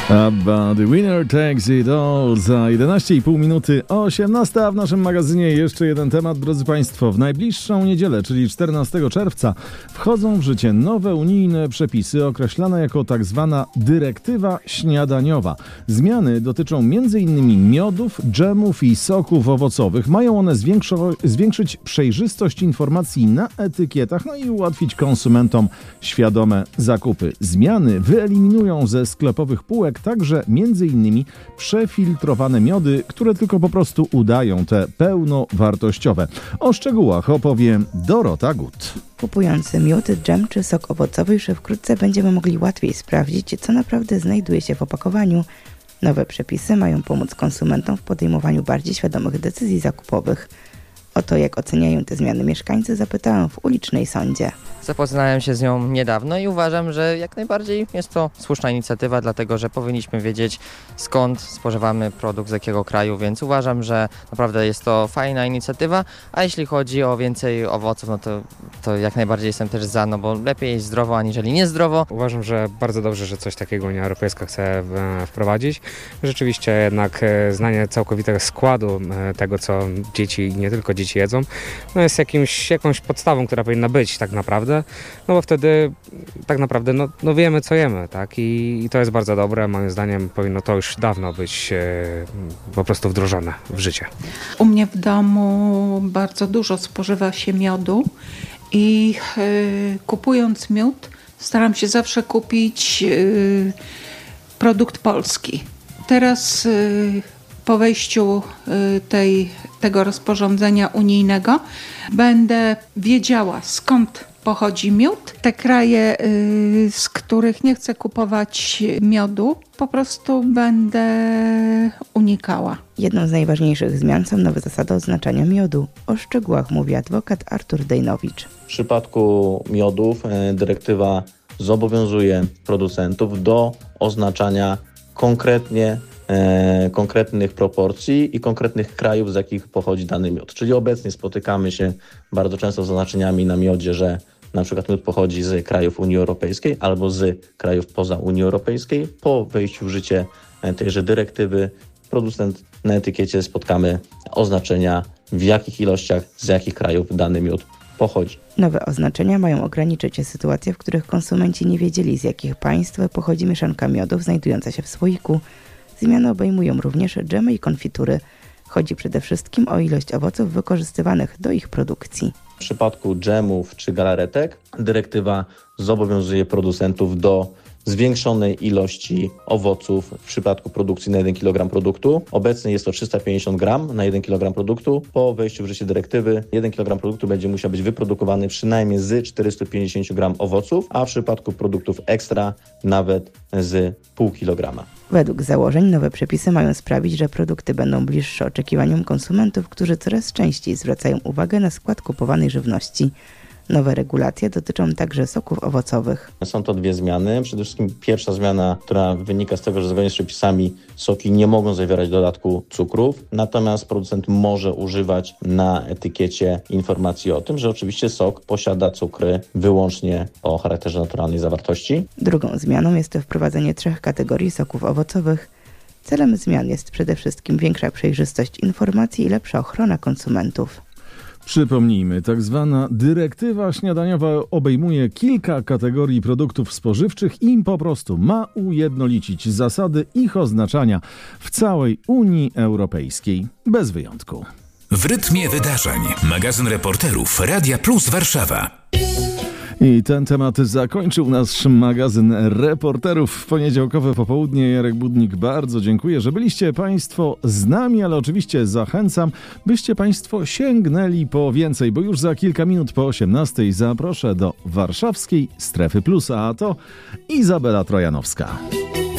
ABBA, The Winner Takes It All za 11,5 minuty 18, a w naszym magazynie jeszcze jeden temat, drodzy Państwo. W najbliższą niedzielę, czyli 14 czerwca, wchodzą w życie nowe unijne przepisy określane jako tak zwana dyrektywa śniadaniowa. Zmiany dotyczą m.in. miodów, dżemów i soków owocowych. Mają one zwiększyć przejrzystość informacji na etykietach, no i ułatwić konsumentom świadome zakupy. Zmiany wyeliminują ze sklepowych półek także m.in. przefiltrowane miody, które tylko po prostu udają te pełnowartościowe. O szczegółach opowie Dorota Gut. Kupując miód, dżem czy sok owocowy, już wkrótce będziemy mogli łatwiej sprawdzić, co naprawdę znajduje się w opakowaniu. Nowe przepisy mają pomóc konsumentom w podejmowaniu bardziej świadomych decyzji zakupowych. O to, jak oceniają te zmiany mieszkańcy, zapytałem w ulicznej sądzie. Zapoznałem się z nią niedawno i uważam, że jak najbardziej jest to słuszna inicjatywa, dlatego że powinniśmy wiedzieć, skąd spożywamy produkt, z jakiego kraju, więc uważam, że naprawdę jest to fajna inicjatywa, a jeśli chodzi o więcej owoców, no to jak najbardziej jestem też za, no bo lepiej jeść zdrowo, aniżeli niezdrowo. Uważam, że bardzo dobrze, że coś takiego Unia Europejska chce wprowadzić. Rzeczywiście jednak znanie całkowitego składu tego, co dzieci, nie tylko dzieci jedzą, no jest jakąś podstawą, która powinna być tak naprawdę. No bo wtedy tak naprawdę no wiemy, co jemy, tak? I to jest bardzo dobre. Moim zdaniem powinno to już dawno być po prostu wdrożone w życie. U mnie w domu bardzo dużo spożywa się miodu i kupując miód staram się zawsze kupić produkt polski. Teraz po wejściu tego rozporządzenia unijnego będę wiedziała, skąd pochodzi miód. Te kraje, z których nie chcę kupować miodu, po prostu będę unikała. Jedną z najważniejszych zmian są nowe zasady oznaczania miodu. O szczegółach mówi adwokat Artur Dejnowicz. W przypadku miodów dyrektywa zobowiązuje producentów do oznaczania konkretnych proporcji i konkretnych krajów, z jakich pochodzi dany miód. Czyli obecnie spotykamy się bardzo często z oznaczeniami na miodzie, że na przykład miód pochodzi z krajów Unii Europejskiej albo z krajów poza Unii Europejskiej. Po wejściu w życie tejże dyrektywy producent na etykiecie spotkamy oznaczenia, w jakich ilościach, z jakich krajów dany miód pochodzi. Nowe oznaczenia mają ograniczyć sytuacje, w których konsumenci nie wiedzieli, z jakich państw pochodzi mieszanka miodów znajdująca się w słoiku. Zmiany obejmują również dżemy i konfitury. Chodzi przede wszystkim o ilość owoców wykorzystywanych do ich produkcji. W przypadku dżemów czy galaretek dyrektywa zobowiązuje producentów do zwiększonej ilości owoców w przypadku produkcji na 1 kg produktu. Obecnie jest to 350 gram na 1 kg produktu. Po wejściu w życie dyrektywy 1 kg produktu będzie musiał być wyprodukowany przynajmniej z 450 gram owoców, a w przypadku produktów ekstra nawet z pół kilograma. Według założeń nowe przepisy mają sprawić, że produkty będą bliższe oczekiwaniom konsumentów, którzy coraz częściej zwracają uwagę na skład kupowanej żywności. Nowe regulacje dotyczą także soków owocowych. Są to dwie zmiany. Przede wszystkim pierwsza zmiana, która wynika z tego, że zgodnie z przepisami soki nie mogą zawierać dodatku cukrów, natomiast producent może używać na etykiecie informacji o tym, że oczywiście sok posiada cukry wyłącznie o charakterze naturalnej zawartości. Drugą zmianą jest wprowadzenie 3 kategorii soków owocowych. Celem zmian jest przede wszystkim większa przejrzystość informacji i lepsza ochrona konsumentów. Przypomnijmy, tak zwana dyrektywa śniadaniowa obejmuje kilka kategorii produktów spożywczych i po prostu ma ujednolicić zasady ich oznaczania w całej Unii Europejskiej, bez wyjątku. W rytmie wydarzeń. Magazyn reporterów Radia Plus Warszawa. I ten temat zakończył nasz magazyn reporterów w poniedziałkowe popołudnie. Jarek Budnik, bardzo dziękuję, że byliście Państwo z nami, ale oczywiście zachęcam, byście Państwo sięgnęli po więcej, bo już za kilka minut po 18:00 zaproszę do warszawskiej Strefy Plusa, a to Izabela Trojanowska.